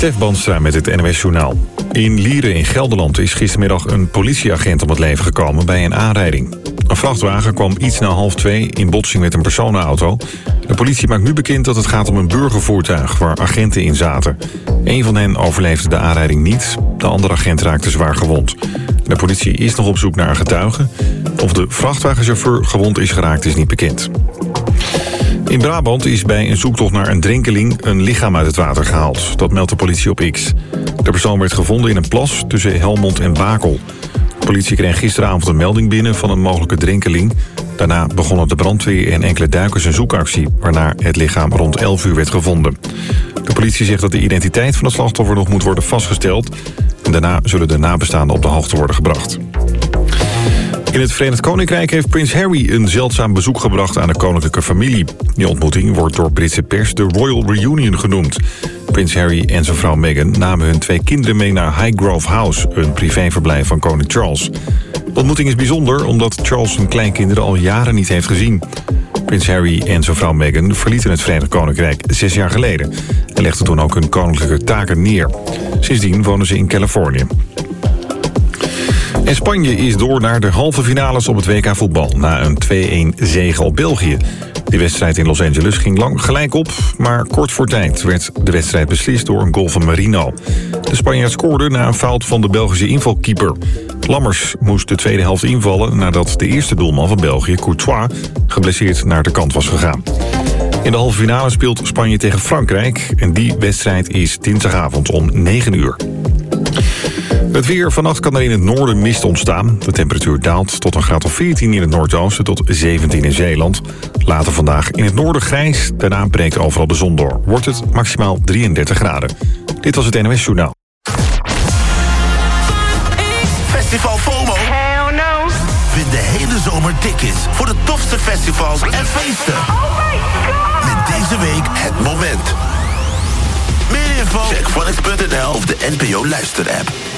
Stef Bandstra met het NOS-journaal. In Lieren in Gelderland is gistermiddag een politieagent om het leven gekomen bij een aanrijding. Een vrachtwagen kwam iets na 1:30 in botsing met een personenauto. De politie maakt nu bekend dat het gaat om een burgervoertuig waar agenten in zaten. Eén van hen overleefde de aanrijding niet. De andere agent raakte zwaar gewond. De politie is nog op zoek naar een getuige. Of de vrachtwagenchauffeur gewond is geraakt is niet bekend. In Brabant is bij een zoektocht naar een drenkeling een lichaam uit het water gehaald. Dat meldt de politie op X. De persoon werd gevonden in een plas tussen Helmond en Bakel. De politie kreeg gisteravond een melding binnen van een mogelijke drenkeling. Daarna begonnen de brandweer en enkele duikers een zoekactie, waarna het lichaam rond 11 uur werd gevonden. De politie zegt dat de identiteit van het slachtoffer nog moet worden vastgesteld. En daarna zullen de nabestaanden op de hoogte worden gebracht. In het Verenigd Koninkrijk heeft prins Harry een zeldzaam bezoek gebracht aan de koninklijke familie. Die ontmoeting wordt door Britse pers de Royal Reunion genoemd. Prins Harry en zijn vrouw Meghan namen hun 2 kinderen mee naar Highgrove House, een privéverblijf van koning Charles. De ontmoeting is bijzonder omdat Charles zijn kleinkinderen al jaren niet heeft gezien. Prins Harry en zijn vrouw Meghan verlieten het Verenigd Koninkrijk 6 jaar geleden en legden toen ook hun koninklijke taken neer. Sindsdien wonen ze in Californië. En Spanje is door naar de halve finales op het WK voetbal na een 2-1 zege op België. Die wedstrijd in Los Angeles ging lang gelijk op, maar kort voor tijd werd de wedstrijd beslist door een goal van Marino. De Spanjaard scoorde na een fout van de Belgische invalkeeper. Lammers moest de tweede helft invallen nadat de eerste doelman van België, Courtois, geblesseerd naar de kant was gegaan. In de halve finale speelt Spanje tegen Frankrijk en die wedstrijd is dinsdagavond om 9 uur. Het weer. Vannacht kan er in het noorden mist ontstaan. De temperatuur daalt tot een graad of 14 in het noordoosten tot 17 in Zeeland. Later vandaag in het noorden grijs. Daarna breekt overal de zon door. Wordt het maximaal 33 graden. Dit was het NOS Journaal. Festival FOMO. Hell no. Win de hele zomer tickets voor de tofste festivals en feesten. Oh my god. Met deze week het moment. Meer info? Check Phonics.nl of de NPO Luister-app.